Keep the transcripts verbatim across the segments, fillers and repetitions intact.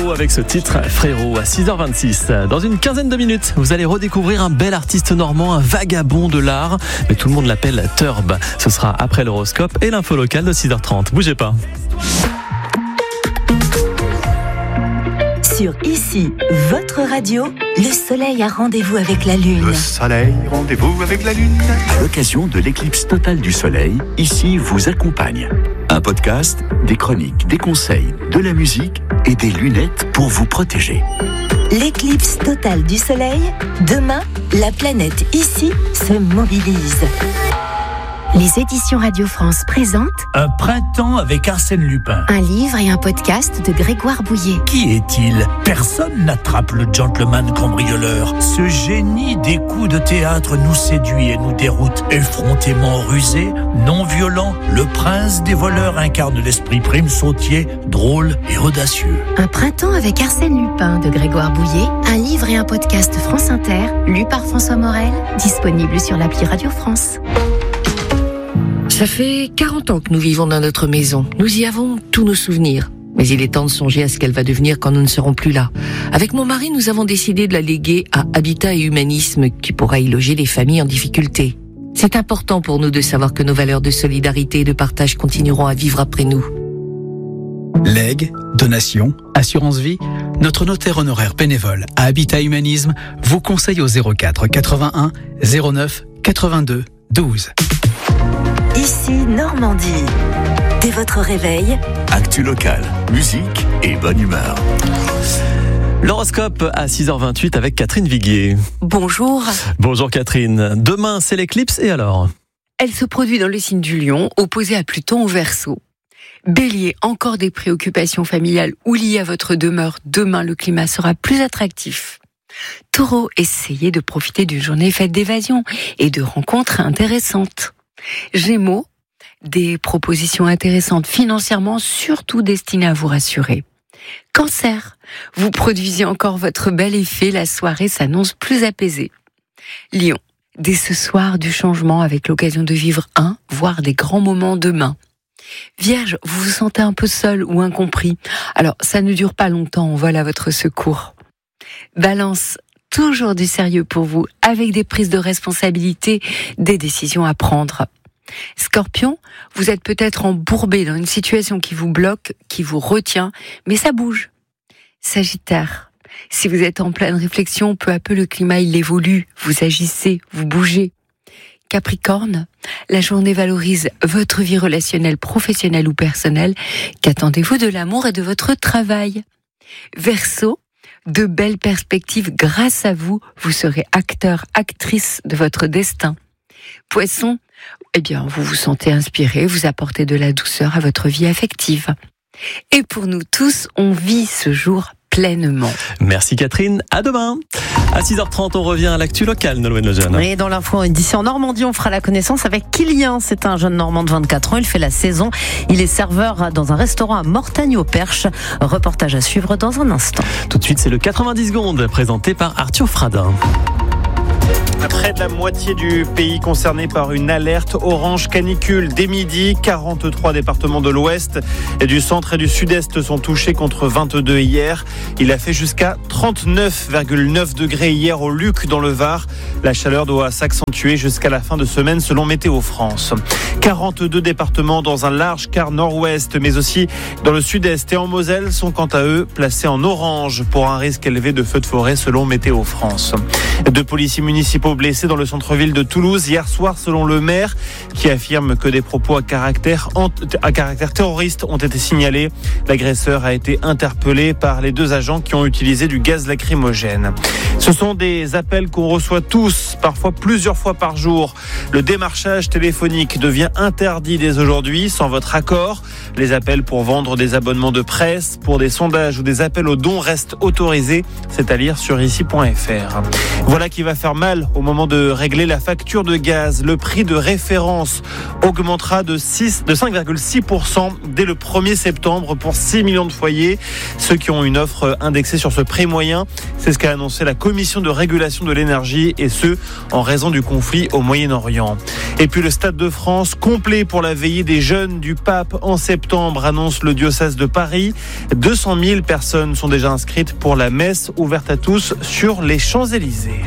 Niro avec ce titre Frérot à six heures vingt-six. Dans une quinzaine de minutes, vous allez redécouvrir un bel artiste normand, un vagabond de l'art, mais tout le monde l'appelle Turb. Ce sera après l'horoscope et l'info locale de six heures trente. Bougez pas. Sur Ici, votre radio, le soleil a rendez-vous avec la lune. Le soleil, rendez-vous avec la lune. À l'occasion de l'éclipse totale du soleil, Ici vous accompagne. Un podcast, des chroniques, des conseils, de la musique et des lunettes pour vous protéger. L'éclipse totale du soleil, demain, la planète Ici se mobilise. Les éditions Radio France présentent Un printemps avec Arsène Lupin. un livre et un podcast de Grégoire Bouillet. Qui est-il ? Personne n'attrape le gentleman cambrioleur. Ce génie des coups de théâtre nous séduit et nous déroute. Effrontément rusé, non violent, le prince des voleurs incarne l'esprit prime sautier, drôle et audacieux. Un printemps avec Arsène Lupin de Grégoire Bouillet, un livre et un podcast France Inter, lu par François Morel, disponible sur l'appli Radio France. Ça fait quarante ans que nous vivons dans notre maison. Nous y avons tous nos souvenirs. Mais il est temps de songer à ce qu'elle va devenir quand nous ne serons plus là. Avec mon mari, nous avons décidé de la léguer à Habitat et Humanisme, qui pourra y loger les familles en difficulté. C'est important pour nous de savoir que nos valeurs de solidarité et de partage continueront à vivre après nous. Legs, donations, assurance vie, notre notaire honoraire bénévole à Habitat Humanisme vous conseille au zéro quatre quatre-vingt-un zéro neuf quatre-vingt-deux douze. Ici, Normandie. Dès votre réveil, Actu locale, musique et bonne humeur. L'horoscope à six heures vingt-huit avec Catherine Viguier. Bonjour. Bonjour Catherine. Demain, c'est l'éclipse et alors ? Elle se produit dans le signe du Lion, opposé à Pluton au Verseau. Bélier, encore des préoccupations familiales ou liées à votre demeure. Demain, le climat sera plus attractif. Taureau, essayez de profiter d'une journée faite d'évasion et de rencontres intéressantes. Gémeaux, des propositions intéressantes financièrement, surtout destinées à vous rassurer. Cancer, vous produisez encore votre bel effet, la soirée s'annonce plus apaisée. Lion, dès ce soir du changement avec l'occasion de vivre un, voire des grands moments demain. Vierge, vous vous sentez un peu seul ou incompris. Alors, ça ne dure pas longtemps, on vole à votre secours. Balance, toujours du sérieux pour vous, avec des prises de responsabilité, des décisions à prendre. Scorpion, vous êtes peut-être embourbé dans une situation qui vous bloque, qui vous retient, mais ça bouge. Sagittaire, si vous êtes en pleine réflexion, peu à peu le climat il évolue, vous agissez, vous bougez. Capricorne, la journée valorise votre vie relationnelle, professionnelle ou personnelle. Qu'attendez-vous de l'amour et de votre travail ? Verseau, de belles perspectives grâce à vous, vous serez acteur, actrice de votre destin. Poisson, eh bien, vous vous sentez inspiré, vous apportez de la douceur à votre vie affective. Et pour nous tous, on vit ce jour pleinement. Merci Catherine, à demain. À six heures trente, on revient à l'actu locale, Nolwenn Lejeune. Et dans l'info d'ici en Normandie, on fera la connaissance avec Kylian. C'est un jeune Normand de vingt-quatre ans, il fait la saison. Il est serveur dans un restaurant à Mortagne-au-Perche. Reportage à suivre dans un instant. Tout de suite, c'est le quatre-vingt-dix secondes, présenté par Arthur Fradin. Près de la moitié du pays concerné par une alerte orange canicule. Dès midi, quarante-trois départements de l'ouest et du centre et du sud-est sont touchés contre vingt-deux hier. Il a fait jusqu'à trente-neuf virgule neuf degrés hier au Luc dans le Var. La chaleur doit s'accentuer jusqu'à la fin de semaine selon Météo France. quarante-deux départements dans un large quart nord-ouest, mais aussi dans le sud-est et en Moselle sont quant à eux placés en orange pour un risque élevé de feux de forêt selon Météo France. Deux policiers municipaux blessés dans le centre-ville de Toulouse hier soir selon le maire qui affirme que des propos à caractère, à caractère terroriste ont été signalés. L'agresseur a été interpellé par les deux agents qui ont utilisé du gaz lacrymogène. Ce sont des appels qu'on reçoit tous, parfois plusieurs fois par jour. Le démarchage téléphonique devient interdit dès aujourd'hui sans votre accord. Les appels pour vendre des abonnements de presse, pour des sondages ou des appels aux dons restent autorisés. C'est à lire sur ici point f r. Voilà qui va faire mal mal au moment de régler la facture de gaz. Le prix de référence augmentera de, six, de cinq virgule six pour cent dès le premier septembre pour six millions de foyers. Ceux qui ont une offre indexée sur ce prix moyen, c'est ce qu'a annoncé la Commission de régulation de l'énergie, et ce, en raison du conflit au Moyen-Orient. Et puis le Stade de France, complet pour la veillée des jeunes du Pape en septembre, annonce le diocèse de Paris. deux cent mille personnes sont déjà inscrites pour la messe ouverte à tous sur les Champs-Élysées.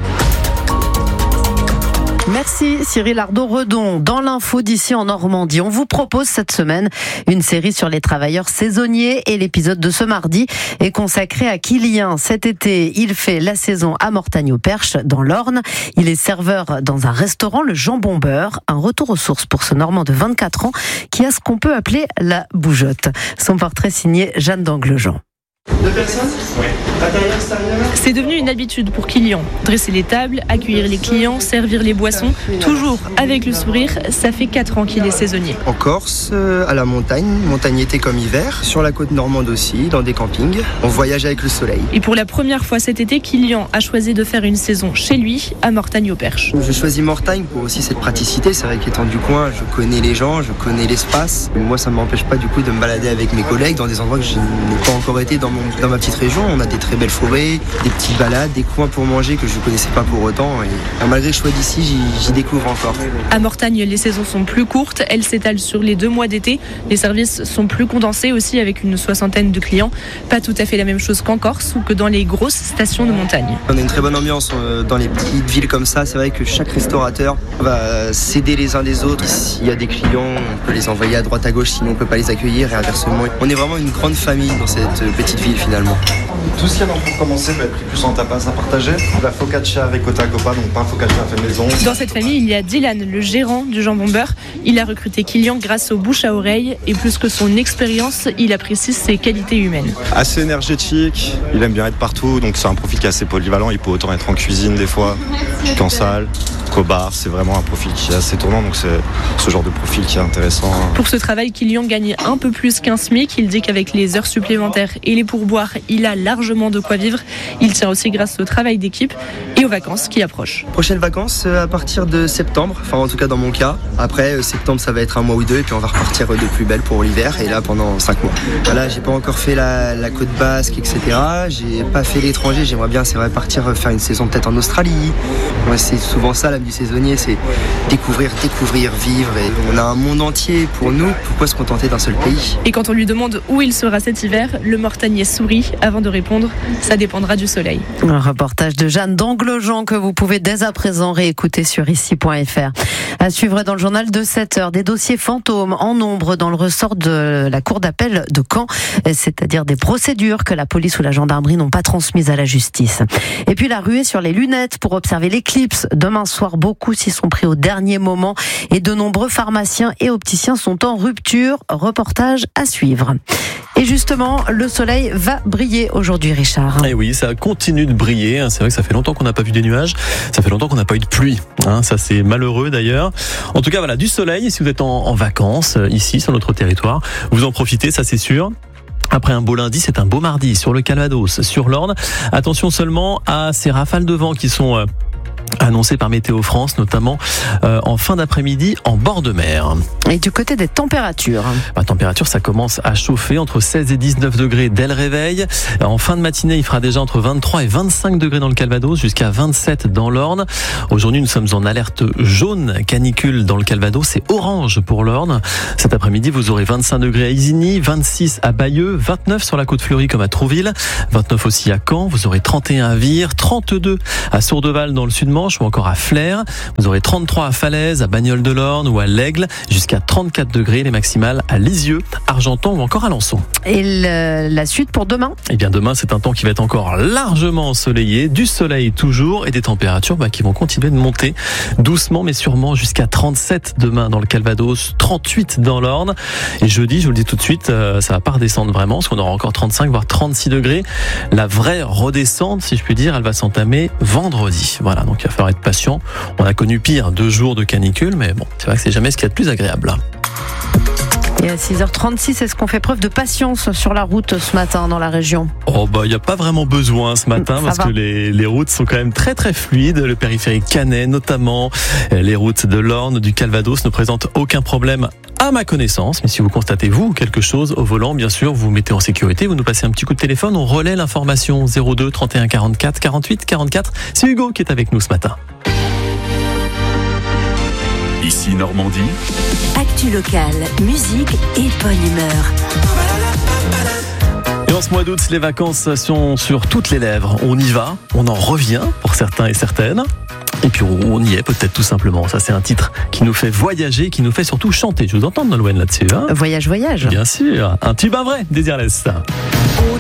Merci Cyril Ardo-Redon. Dans l'info d'ici en Normandie, on vous propose cette semaine une série sur les travailleurs saisonniers, et l'épisode de ce mardi est consacré à Kilian. Cet été, il fait la saison à Mortagne-au-Perche dans l'Orne. Il est serveur dans un restaurant, le Jambon Beurre. Un retour aux sources pour ce Normand de vingt-quatre ans qui a ce qu'on peut appeler la bougeotte. Son portrait signé Jeanne d'Anglejean. Deux personnes ? Oui. Intérieur, extérieur ? C'est devenu une habitude pour Kilian. Dresser les tables, accueillir les clients, servir les boissons, toujours avec le sourire. Ça fait quatre ans qu'il est saisonnier. En Corse, euh, à la montagne, montagne été comme hiver, sur la côte normande aussi, dans des campings. On voyage avec le soleil. Et pour la première fois cet été, Kilian a choisi de faire une saison chez lui, à Mortagne-au-Perche. Je choisis Mortagne pour aussi cette praticité. C'est vrai qu'étant du coin, je connais les gens, je connais l'espace. Moi, ça ne m'empêche pas du coup de me balader avec mes collègues dans des endroits que je n'ai pas encore été dans Dans ma petite région. On a des très belles forêts, des petites balades, des coins pour manger que je ne connaissais pas pour autant. Et malgré le choix d'ici, j'y, j'y découvre encore. À Mortagne, les saisons sont plus courtes. Elles s'étalent sur les deux mois d'été. Les services sont plus condensés aussi, avec une soixantaine de clients. Pas tout à fait la même chose qu'en Corse ou que dans les grosses stations de montagne. On a une très bonne ambiance dans les petites villes comme ça. C'est vrai que chaque restaurateur va s'aider les uns des autres. S'il y a des clients, on peut les envoyer à droite à gauche, sinon on ne peut pas les accueillir, et inversement. On est vraiment une grande famille dans cette petite ville finalement. Tout ce qu'il y a pour commencer va être pris plus en tapas à partager. La focaccia ricotta coppa, donc pas focaccia fait maison. Dans cette famille, il y a Dylan, le gérant du Jambon Beurre. Il a recruté Kilian grâce aux bouches à oreille, et plus que son expérience, il apprécie ses qualités humaines. Assez énergétique, il aime bien être partout, donc c'est un profil qui est assez polyvalent. Il peut autant être en cuisine des fois qu'en salle, qu'au bar. C'est vraiment un profil qui est assez tournant, donc c'est ce genre de profil qui est intéressant. Pour ce travail, Kilian gagne un peu plus qu'un SMIC. Il dit qu'avec les heures supplémentaires et les pourboires, il a largement de quoi vivre. Il tient aussi grâce au travail d'équipe et aux vacances qui approchent. Prochaines vacances à partir de septembre, enfin en tout cas dans mon cas. Après septembre, ça va être un mois ou deux, et puis on va repartir de plus belle pour l'hiver, et là pendant cinq mois. Voilà, j'ai pas encore fait la, la côte basque, et cetera. J'ai pas fait l'étranger. J'aimerais bien, c'est vrai, partir faire une saison peut-être en Australie. Moi, c'est souvent ça l'âme du saisonnier, c'est découvrir, découvrir, vivre. Et on a un monde entier pour nous. Pourquoi se contenter d'un seul pays ? Et quand on lui demande où il sera cet hiver, le Mortagnais sourit avant de répondre. Ça dépendra du soleil. Un reportage de Jeanne d'Anglejean que vous pouvez dès à présent réécouter sur ici point f r. À suivre dans le journal de sept heures, des dossiers fantômes en nombre dans le ressort de la cour d'appel de Caen, c'est-à-dire des procédures que la police ou la gendarmerie n'ont pas transmises à la justice. Et puis la ruée sur les lunettes pour observer l'éclipse. Demain soir, beaucoup s'y sont pris au dernier moment, et de nombreux pharmaciens et opticiens sont en rupture. Reportage à suivre. Et justement, le soleil va briller aujourd'hui, Richard. Et oui, ça continue de briller. C'est vrai que ça fait longtemps qu'on n'a pas vu des nuages. Ça fait longtemps qu'on n'a pas eu de pluie. Ça, c'est malheureux d'ailleurs. En tout cas, voilà, du soleil. Si vous êtes en, en vacances ici sur notre territoire, vous en profitez, ça c'est sûr. Après un beau lundi, c'est un beau mardi sur le Calvados, sur l'Orne. Attention seulement à ces rafales de vent qui sont euh, annoncées par Météo France, notamment euh, en fin d'après-midi en bord de mer. Et du côté des températures, La température, ça commence à chauffer entre seize et dix-neuf degrés dès le réveil. En fin de matinée, il fera déjà entre vingt-trois et vingt-cinq degrés dans le Calvados, jusqu'à vingt-sept dans l'Orne. Aujourd'hui, nous sommes en alerte jaune canicule dans le Calvados, c'est orange pour l'Orne. Cet après-midi, vous aurez vingt-cinq degrés à Isigny, vingt-six à Bayeux, vingt-neuf sur la côte fleurie comme à Trouville, vingt-neuf aussi à Caen. Vous aurez trente et un à Vire, trente-deux à Sourdeval dans le Sud-Manche, ou encore à Flers. Vous aurez trente-trois à Falaise, à Bagnoles-de-l'Orne ou à l'Aigle, jusqu'à trente-quatre degrés les maximales à Lisieux, Argentan ou encore à Lançon. Et le, la suite pour demain ? Eh bien demain, c'est un temps qui va être encore largement ensoleillé, du soleil toujours, et des températures bah, qui vont continuer de monter doucement mais sûrement jusqu'à trente-sept demain dans le Calvados, trente-huit dans l'Orne. Et jeudi, je vous le dis tout de suite, euh, ça va pas redescendre vraiment, parce qu'on aura encore trente-cinq voire trente-six degrés. La vraie redescente, si je puis dire, elle va s'entamer vendredi. Voilà, donc il va falloir être patient. On a connu pire, deux jours de canicule, mais bon, c'est vrai que c'est jamais ce qu'il y a de plus agréable. Et à six heures trente-six, est-ce qu'on fait preuve de patience sur la route ce matin dans la région ? Oh bah il n'y a pas vraiment besoin ce matin Ça parce va. que les, les routes sont quand même très très fluides. Le périphérique Canet notamment, les routes de l'Orne, du Calvados ne présentent aucun problème à ma connaissance. Mais si vous constatez vous quelque chose au volant, bien sûr, vous vous mettez en sécurité, vous nous passez un petit coup de téléphone, on relaie l'information zéro deux trente et un quarante-quatre quarante-huit quarante-quatre. C'est Hugo qui est avec nous ce matin. Ici Normandie. Actu locale, musique et bonne humeur. Et en ce mois d'août, les vacances sont sur toutes les lèvres. On y va, on en revient pour certains et certaines. Et puis on y est peut-être tout simplement. Ça c'est un titre qui nous fait voyager, qui nous fait surtout chanter. Je vous entends Nolwenn là-dessus. Hein voyage, voyage. Bien sûr, un tube à vrai, Désirless. Au